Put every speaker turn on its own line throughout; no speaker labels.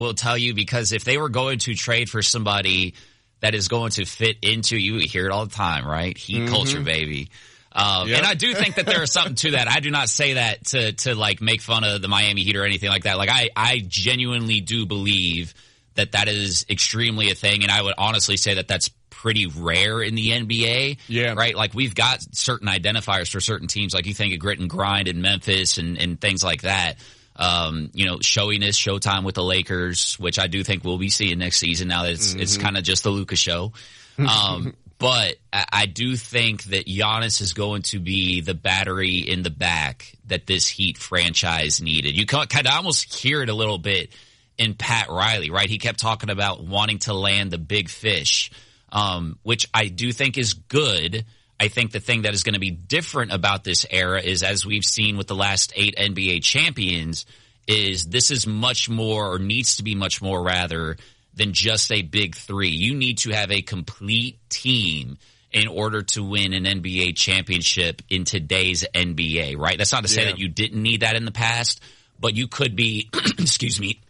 will tell you, because if they were going to trade for somebody that is going to fit into, you hear it all the time, right? Heat culture, baby. And I do think that there is something to that. I do not say that to like make fun of the Miami Heat or anything like that. Like I genuinely do believe that is extremely a thing. And I would honestly say that that's pretty rare in the NBA. Yeah. Right. Like we've got certain identifiers for certain teams. Like you think of grit and grind in Memphis and things like that. Showiness, showtime with the Lakers, which I do think we'll be seeing next season now that it's kind of just the Luka show. But I do think that Giannis is going to be the battery in the back that this Heat franchise needed. You kind of almost hear it a little bit in Pat Riley, right? He kept talking about wanting to land the big fish, which I do think is good. I think the thing that is going to be different about this era is, as we've seen with the last 8 NBA champions, is this is much more, or needs to be much more rather, than just a big three. You need to have a complete team in order to win an NBA championship in today's NBA, right? That's not to say that you didn't need that in the past, but you could be, excuse me,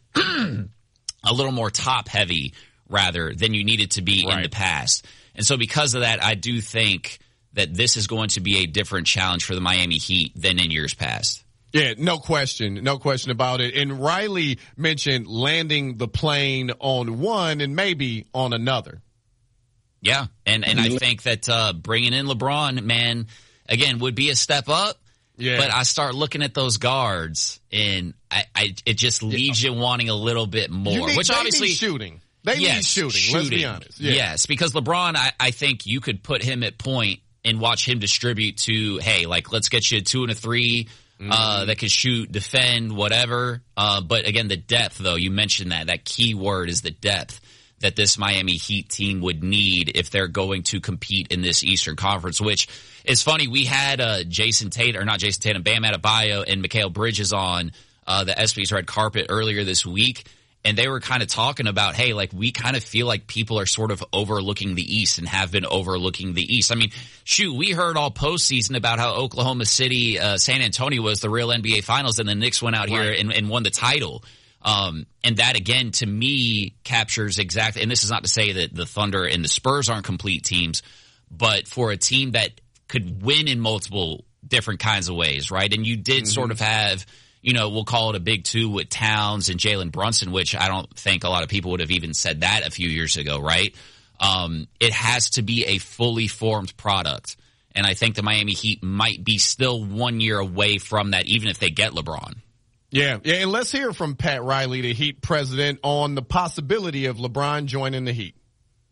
a little more top heavy rather than you needed to be in the past. And so because of that, I do think that this is going to be a different challenge for the Miami Heat than in years past.
Yeah, no question about it. And Riley mentioned landing the plane on one and maybe on another.
Yeah, and I think that bringing in LeBron, man, again, would be a step up. Yeah. But I start looking at those guards, and it just leaves you wanting a little bit more. Which obviously
shooting. They need shooting. Let's be honest. Yeah.
Yes, because LeBron, I think you could put him at point and watch him distribute to, hey, like let's get you a 2 and a 3. That could shoot, defend, whatever. But again, the depth, though, you mentioned that key word is the depth that this Miami Heat team would need if they're going to compete in this Eastern Conference, which is funny. We had Bam Adebayo and Mikal Bridges on the ESPYs Red Carpet earlier this week. And they were kind of talking about, hey, like we kind of feel like people are sort of overlooking the East and have been overlooking the East. I mean, shoot, we heard all postseason about how Oklahoma City, San Antonio was the real NBA Finals, and the Knicks went out here and won the title. And that, again, to me, captures exactly – and this is not to say that the Thunder and the Spurs aren't complete teams, but for a team that could win in multiple different kinds of ways, right? And you did sort of have – we'll call it a big two with Towns and Jalen Brunson, which I don't think a lot of people would have even said that a few years ago, right? It has to be a fully formed product. And I think the Miami Heat might be still 1 year away from that, even if they get LeBron.
Yeah, and let's hear from Pat Riley, the Heat president, on the possibility of LeBron joining the Heat.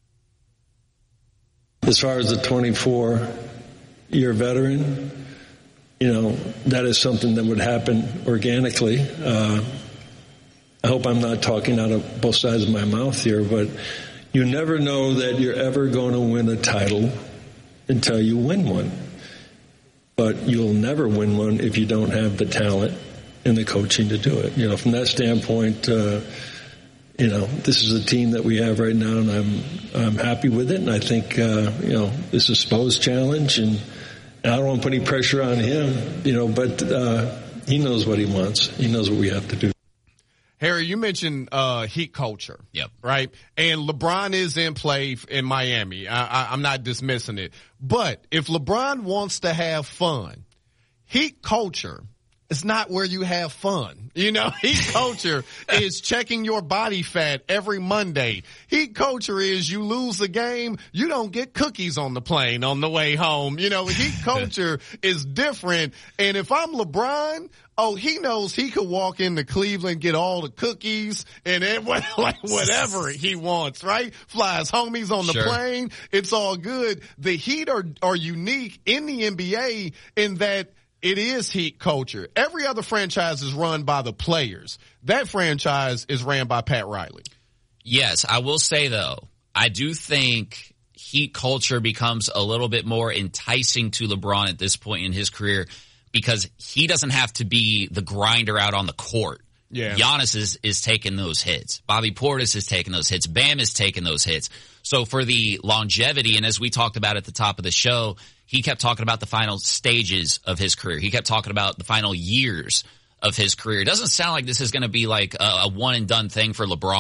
As far as the 24-year veteran, that is something that would happen organically. I hope I'm not talking out of both sides of my mouth here, but you never know that you're ever going to win a title until you win one. But you'll never win one if you don't have the talent and the coaching to do it. From that standpoint, this is a team that we have right now, and I'm happy with it. And I think, this is Spo's challenge, and I don't want to put any pressure on him, but he knows what he wants. He knows what we have to do.
Harry, you mentioned Heat culture.
Yep.
Right? And LeBron is in play in Miami. I'm not dismissing it. But if LeBron wants to have fun, Heat culture is not where you have fun. Heat culture is checking your body fat every Monday. Heat culture is you lose the game, you don't get cookies on the plane on the way home. Heat culture is different. And if I'm LeBron, he knows he could walk into Cleveland, get all the cookies and whatever he wants, right? Fly his homies on the plane. It's all good. The Heat are unique in the NBA in that it is Heat culture. Every other franchise is run by the players. That franchise is ran by Pat Riley.
Yes, I will say, though, I do think Heat culture becomes a little bit more enticing to LeBron at this point in his career because he doesn't have to be the grinder out on the court. Yeah. Giannis is taking those hits. Bobby Portis is taking those hits. Bam is taking those hits. So for the longevity, and as we talked about at the top of the show, he kept talking about the final stages of his career. He kept talking about the final years of his career. It doesn't sound like this is going to be like a one and done thing for LeBron.